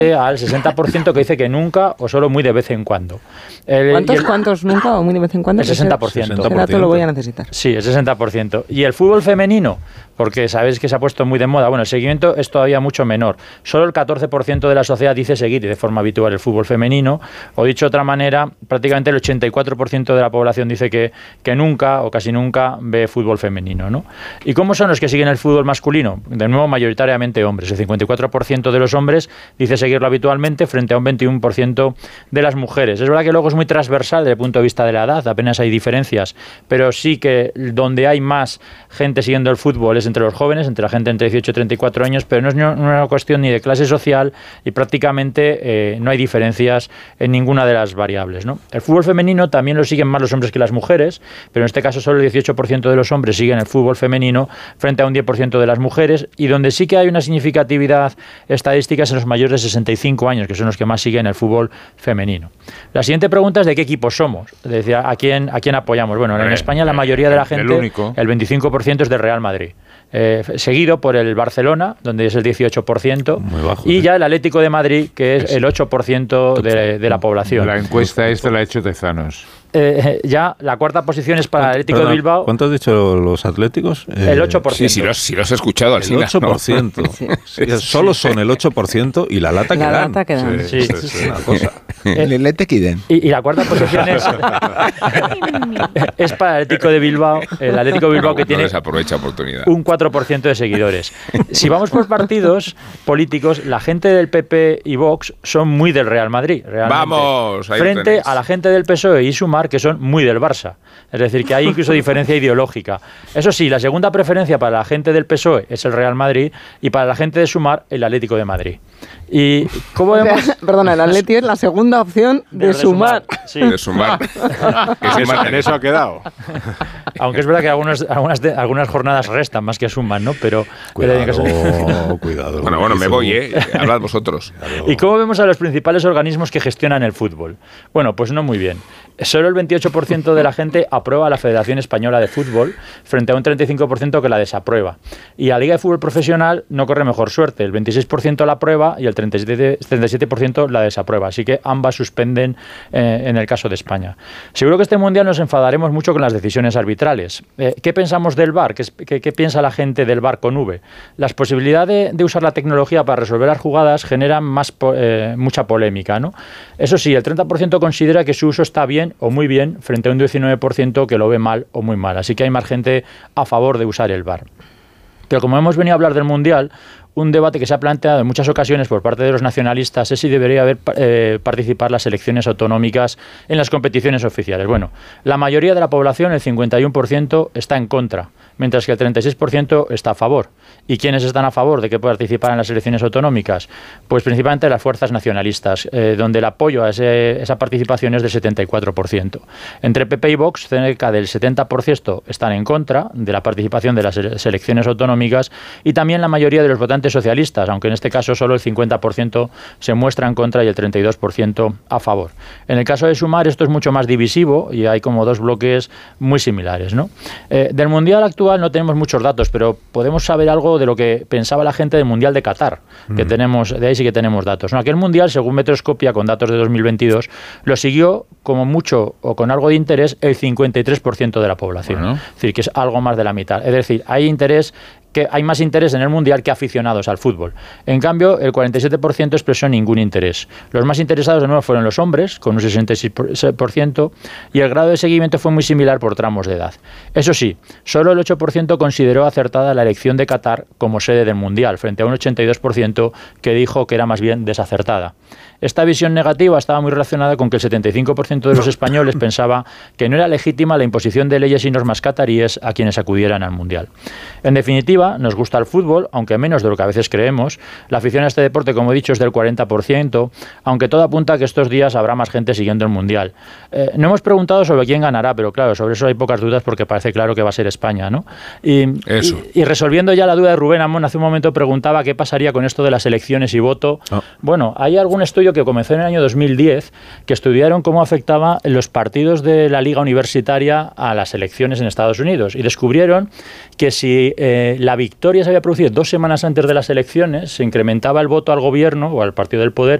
al 60% que dice que nunca o solo muy de vez en cuando. ¿Cuántos nunca o muy de vez en cuando? El 60%. Ese dato lo voy a necesitar. Sí, el 60%. Y el fútbol femenino, porque sabéis que se ha puesto muy de moda, bueno, el seguimiento es todavía mucho menor. Solo el 14% de la sociedad dice seguir de forma habitual el fútbol femenino, o dicho de otra manera, prácticamente el 84% de la población dice que nunca o casi nunca ve fútbol femenino, ¿no? ¿Y cómo son los que siguen el fútbol masculino? De nuevo, mayoritariamente hombres. El 54% de los hombres dice seguirlo habitualmente frente a un 21% de las mujeres. Es verdad que luego es muy transversal desde el punto de vista de la edad, apenas hay diferencias, pero sí que donde hay más gente siguiendo el fútbol es entre los jóvenes, entre la gente entre 18 y 34 años, pero no es una cuestión ni de clase social y prácticamente no hay diferencias en ninguna de las variables, ¿no? El fútbol femenino también lo siguen más los hombres que las mujeres, pero en este caso solo el 18% de los hombres siguen el fútbol femenino frente a un 10% de las mujeres, y donde sí que hay una significatividad estadística es en los mayores de 65 años, que son los que más siguen el fútbol femenino. La siguiente pregunta es de qué equipo somos, es decir, ¿a quién apoyamos? Bueno, en España la mayoría de la gente, el 25% es del Real Madrid. Seguido por el Barcelona, donde es el 18%, muy bajo, y ya el Atlético de Madrid, que es el 8% de la población. La encuesta esta la ha hecho Tezanos. Ya la cuarta posición es para el Atlético de Bilbao. ¿Cuánto has dicho los atléticos? El 8%. Sí, si los he escuchado al El 8%. ¿No? Sí. Solo son el 8% y la lata que dan. La lata que dan. Sí. Es una cosa. El lete que den. Y la cuarta posición es para el Atlético de Bilbao. El Atlético de Bilbao que tiene desaprovecha oportunidad. Un 4% de seguidores. Si vamos por partidos políticos, la gente del PP y Vox son muy del Real Madrid. Realmente. Vamos, ahí frente a la gente del PSOE y Sumar, que son muy del Barça. Es decir, que hay incluso diferencia ideológica. Eso sí, la segunda preferencia para la gente del PSOE es el Real Madrid y para la gente de Sumar el Atlético de Madrid. ¿Y cómo vemos? Perdona, el Atleti es la segunda opción de Sumar. Sí. De Sumar. En eso ha quedado. Aunque es verdad que algunas jornadas restan más que suman, ¿no? Pero Cuidado. Bueno, me voy, hablad vosotros. ¿Y cómo vemos a los principales organismos que gestionan el fútbol? Bueno, pues no muy bien. Solo el 28% de la gente aprueba a la Federación Española de Fútbol frente a un 35% que la desaprueba. Y la Liga de Fútbol Profesional no corre mejor suerte. El 26% la aprueba y el 37% la desaprueba. Así que ambas suspenden en el caso de España. Seguro que este Mundial nos enfadaremos mucho con las decisiones arbitrales. ¿Qué pensamos del VAR? ¿Qué piensa la gente del VAR con V? Las posibilidades de usar la tecnología para resolver las jugadas generan mucha polémica, ¿no? Eso sí, el 30% considera que su uso está bien o muy bien frente a un 19% que lo ve mal o muy mal. Así que hay más gente a favor de usar el VAR. Pero como hemos venido a hablar del Mundial, un debate que se ha planteado en muchas ocasiones por parte de los nacionalistas es si debería haber participar las selecciones autonómicas en las competiciones oficiales. Bueno, la mayoría de la población, el 51%, está en contra, mientras que el 36% está a favor. ¿Y quiénes están a favor de que participaran en las elecciones autonómicas? Pues principalmente las fuerzas nacionalistas, donde el apoyo a esa participación es del 74%. Entre PP y Vox, cerca del 70% están en contra de la participación de las selecciones autonómicas, y también la mayoría de los votantes socialistas, aunque en este caso solo el 50% se muestra en contra y el 32% a favor. En el caso de Sumar esto es mucho más divisivo y hay como dos bloques muy similares, ¿no? Del Mundial actual no tenemos muchos datos, pero podemos saber algo de lo que pensaba la gente del Mundial de Qatar, que de ahí sí que tenemos datos, ¿no? Aquel Mundial, según Metroscopia, con datos de 2022, lo siguió como mucho o con algo de interés el 53% de la población. Bueno. Es decir, que es algo más de la mitad. Es decir, hay más interés en el Mundial que aficionados al fútbol. En cambio, el 47% expresó ningún interés. Los más interesados de nuevo fueron los hombres, con un 66%, y el grado de seguimiento fue muy similar por tramos de edad. Eso sí, solo el 8% consideró acertada la elección de Qatar como sede del Mundial, frente a un 82% que dijo que era más bien desacertada. Esta visión negativa estaba muy relacionada con que el 75% de los españoles pensaba que no era legítima la imposición de leyes y normas cataríes a quienes acudieran al Mundial. En definitiva, nos gusta el fútbol, aunque menos de lo que a veces creemos. La afición a este deporte, como he dicho, es del 40%, aunque todo apunta a que estos días habrá más gente siguiendo el Mundial. No hemos preguntado sobre quién ganará, pero claro, sobre eso hay pocas dudas porque parece claro que va a ser España, ¿no? Y resolviendo ya la duda de Rubén Amón, hace un momento preguntaba qué pasaría con esto de las elecciones y voto. Bueno, hay algún estudio que comenzó en el año 2010 que estudiaron cómo afectaba los partidos de la liga universitaria a las elecciones en Estados Unidos y descubrieron que si la victoria se había producido 2 semanas antes de las elecciones, se incrementaba el voto al gobierno o al partido del poder